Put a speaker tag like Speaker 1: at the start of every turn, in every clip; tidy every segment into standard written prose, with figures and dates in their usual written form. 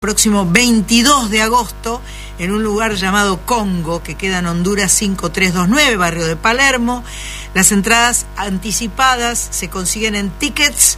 Speaker 1: próximo 22 de agosto en un lugar llamado Congo, que queda en Honduras 5329, barrio de Palermo. Las entradas anticipadas se consiguen en tickets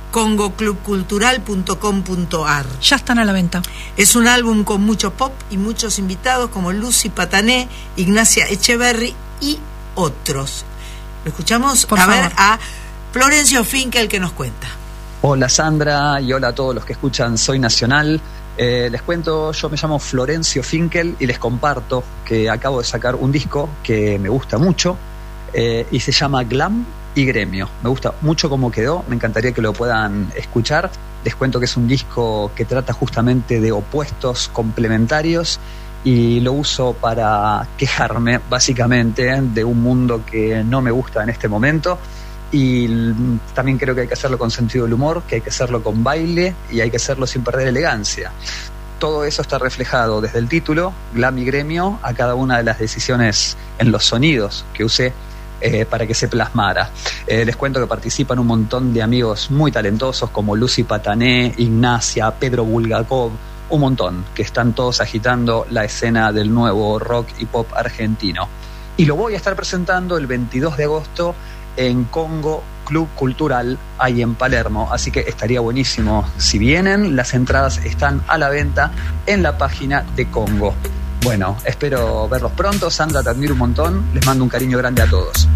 Speaker 1: congoclubcultural.com.ar.
Speaker 2: Ya están a la venta.
Speaker 1: Es un álbum con mucho pop y muchos invitados como Lucy Patané, Ignacia Echeverry y otros. Lo escuchamos ver a Florencio Finkel, que nos cuenta.
Speaker 3: Hola Sandra y hola a todos los que escuchan Soy Nacional. Les cuento, yo me llamo Florencio Finkel y les comparto que acabo de sacar un disco que me gusta mucho y se llama Glam y Gremio. Me gusta mucho cómo quedó, me encantaría que lo puedan escuchar. Les cuento que es un disco que trata justamente de opuestos complementarios y lo uso para quejarme básicamente de un mundo que no me gusta en este momento. Y también creo que hay que hacerlo con sentido del humor, que hay que hacerlo con baile y hay que hacerlo sin perder elegancia. Todo eso está reflejado desde el título, Glam y Gremio, a cada una de las decisiones en los sonidos que usé para que se plasmara. Les cuento que participan un montón de amigos muy talentosos como Lucy Patané, Ignacia, Pedro Bulgakov, un montón, que están todos agitando la escena del nuevo rock y pop argentino. Y lo voy a estar presentando el 22 de agosto en Congo Club Cultural, ahí en Palermo, así que estaría buenísimo si vienen. Las entradas están a la venta en la página de Congo. Bueno, espero verlos pronto. Sandra, te admiro un montón, les mando un cariño grande a todos.